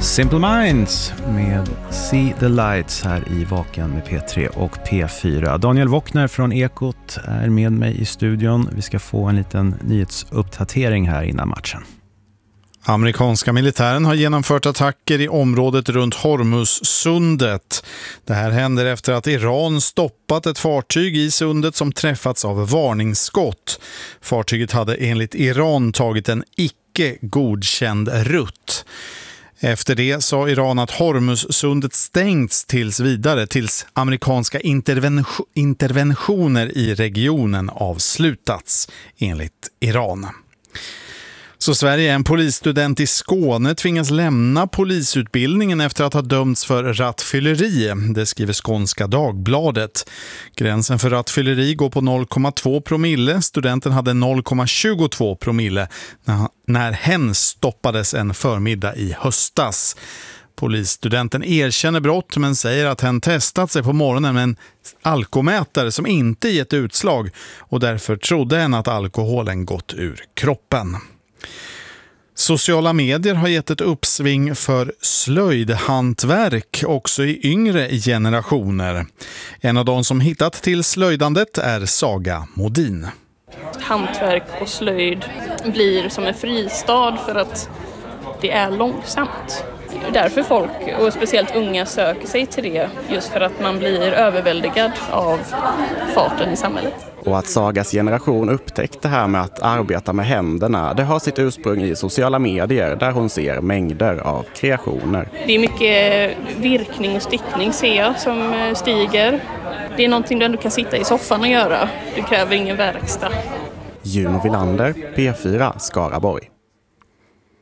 Simple Minds med See the Lights här i Vaken med P3 och P4. Daniel Wockner från Ekot är med mig i studion. Vi ska få en liten nyhetsuppdatering här innan matchen. Amerikanska militären har genomfört attacker i området runt Hormuzsundet. Det här händer efter att Iran stoppat ett fartyg i sundet som träffats av varningsskott. Fartyget hade enligt Iran tagit en icke godkänd rutt. Efter det sa Iran att Hormuzsundet stängts tills vidare tills amerikanska interventioner i regionen avslutats, enligt Iran. Så Sverige, en polisstudent i Skåne, tvingas lämna polisutbildningen efter att ha dömts för rattfylleri. Det skriver Skånska Dagbladet. Gränsen för rattfylleri går på 0,2 promille. Studenten hade 0,22 promille när hen stoppades en förmiddag i höstas. Polisstudenten erkänner brott men säger att hen testat sig på morgonen med en alkomätare som inte gett utslag och därför trodde hen att alkoholen gått ur kroppen. Sociala medier har gett ett uppsving för slöjdhantverk också i yngre generationer. En av de som hittat till slöjdandet är Saga Modin. Hantverk och slöjd blir som en fristad för att det är långsamt. Därför folk, och speciellt unga, söker sig till det just för att man blir överväldigad av farten i samhället. Och att Sagas generation upptäckte det här med att arbeta med händerna, det har sitt ursprung i sociala medier där hon ser mängder av kreationer. Det är mycket virkning och stickning ser jag som stiger. Det är någonting där du kan sitta i soffan och göra. Du kräver ingen verkstad. Juno Villander, P4, Skaraborg.